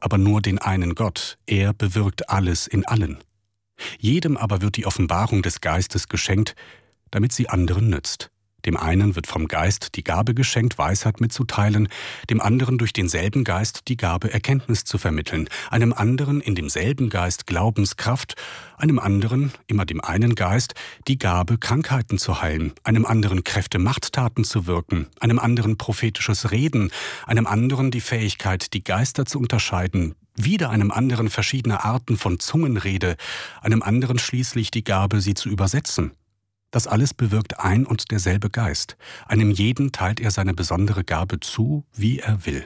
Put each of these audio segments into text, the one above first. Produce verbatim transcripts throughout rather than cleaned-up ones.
aber nur den einen Gott. Er bewirkt alles in allen. Jedem aber wird die Offenbarung des Geistes geschenkt, damit sie anderen nützt. Dem einen wird vom Geist die Gabe geschenkt, Weisheit mitzuteilen, dem anderen durch denselben Geist die Gabe, Erkenntnis zu vermitteln, einem anderen in demselben Geist Glaubenskraft, einem anderen, immer dem einen Geist, die Gabe, Krankheiten zu heilen, einem anderen Kräfte, Machttaten zu wirken, einem anderen prophetisches Reden, einem anderen die Fähigkeit, die Geister zu unterscheiden, wieder einem anderen verschiedene Arten von Zungenrede, einem anderen schließlich die Gabe, sie zu übersetzen. Das alles bewirkt ein und derselbe Geist. Einem jeden teilt er seine besondere Gabe zu, wie er will.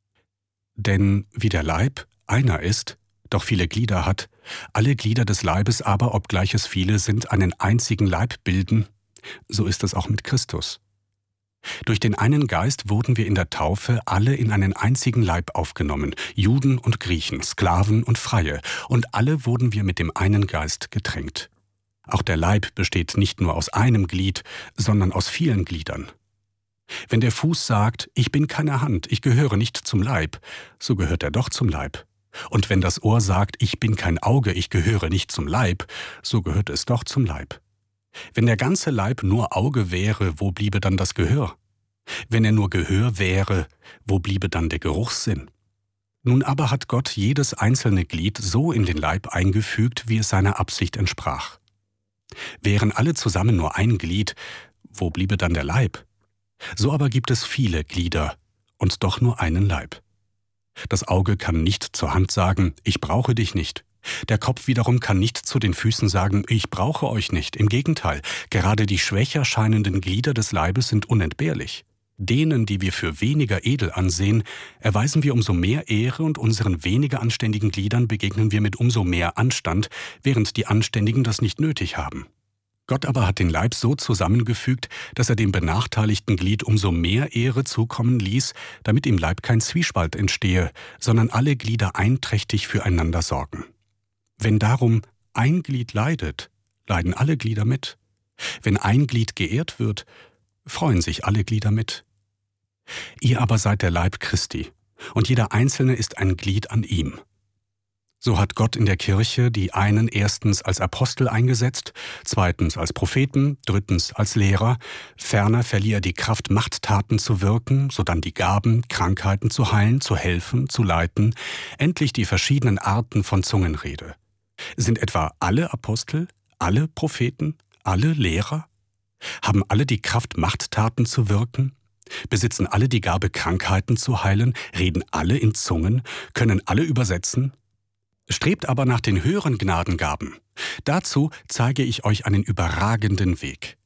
Denn wie der Leib einer ist, doch viele Glieder hat, alle Glieder des Leibes aber, obgleich es viele sind, einen einzigen Leib bilden, so ist es auch mit Christus. Durch den einen Geist wurden wir in der Taufe alle in einen einzigen Leib aufgenommen, Juden und Griechen, Sklaven und Freie, und alle wurden wir mit dem einen Geist getränkt. Auch der Leib besteht nicht nur aus einem Glied, sondern aus vielen Gliedern. Wenn der Fuß sagt, ich bin keine Hand, ich gehöre nicht zum Leib, so gehört er doch zum Leib. Und wenn das Ohr sagt, ich bin kein Auge, ich gehöre nicht zum Leib, so gehört es doch zum Leib. Wenn der ganze Leib nur Auge wäre, wo bliebe dann das Gehör? Wenn er nur Gehör wäre, wo bliebe dann der Geruchssinn? Nun aber hat Gott jedes einzelne Glied so in den Leib eingefügt, wie es seiner Absicht entsprach. Wären alle zusammen nur ein Glied, wo bliebe dann der Leib? So aber gibt es viele Glieder und doch nur einen Leib. Das Auge kann nicht zur Hand sagen, ich brauche dich nicht. Der Kopf wiederum kann nicht zu den Füßen sagen, ich brauche euch nicht. Im Gegenteil, gerade die schwächer scheinenden Glieder des Leibes sind unentbehrlich. Denen, die wir für weniger edel ansehen, erweisen wir umso mehr Ehre und unseren weniger anständigen Gliedern begegnen wir mit umso mehr Anstand, während die Anständigen das nicht nötig haben. Gott aber hat den Leib so zusammengefügt, dass er dem benachteiligten Glied umso mehr Ehre zukommen ließ, damit im Leib kein Zwiespalt entstehe, sondern alle Glieder einträchtig füreinander sorgen. Wenn darum ein Glied leidet, leiden alle Glieder mit. Wenn ein Glied geehrt wird, freuen sich alle Glieder mit. Ihr aber seid der Leib Christi, und jeder Einzelne ist ein Glied an ihm. So hat Gott in der Kirche die einen erstens als Apostel eingesetzt, zweitens als Propheten, drittens als Lehrer, ferner verlieh er die Kraft, Machttaten zu wirken, sodann die Gaben, Krankheiten zu heilen, zu helfen, zu leiten, endlich die verschiedenen Arten von Zungenrede. Sind etwa alle Apostel, alle Propheten, alle Lehrer? Haben alle die Kraft, Machttaten zu wirken? Besitzen alle die Gabe, Krankheiten zu heilen? Reden alle in Zungen? Können alle übersetzen? Strebt aber nach den höheren Gnadengaben. Dazu zeige ich euch einen überragenden Weg.